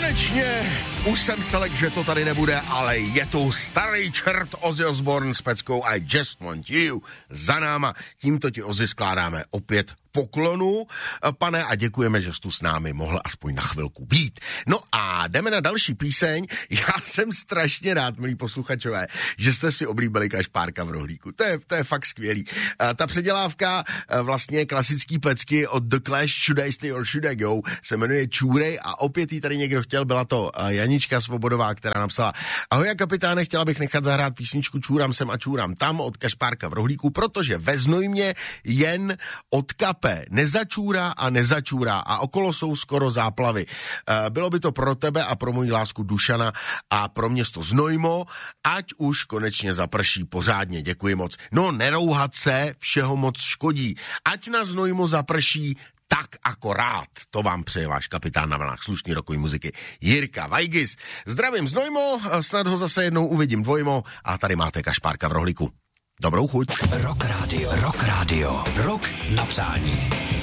konečně, už jsem se lekl, že to tady nebude, ale je tu starý čert Ozzy Osbourne s peckou I Just Want You za náma. Tímto ti, Ozzy, skládáme opět poklonu, pane, a děkujeme, že jsi tu s námi mohl aspoň na chvilku být. No a jdeme na další píseň. Já jsem strašně rád, milí posluchačové, že jste si oblíbili Kašpárka v rohlíku. To je fakt skvělý. Ta předělávka vlastně klasický pecky od The Clash Should I Stay or Should I Go se jmenuje Čůrej a opět jí tady někdo chtěl, byla to Janička Svobodová, která napsala: Ahoj, kapitáne, chtěla bych nechat zahrát písničku Čůram sem a čůram tam od Kašpárka v rohlíku, protože ve Znojmě jen od kape nezačůrá a okolo jsou skoro záplavy. Bylo by to pro tebe a pro moji lásku Dušana a pro město Znojmo, ať už konečně zaprší pořádně. Děkuji moc. No, nerouhat se, všeho moc škodí. Ať na Znojmo zaprší tak akorát. To vám přeje váš kapitán na vlnách slušný rokový muziky Jirka Vajgis. Zdravím Znojmo, snad ho zase jednou uvidím dvojmo a tady máte Kašpárka v rohlíku. Dobrou chuť. Rock Radio. Rock na přání.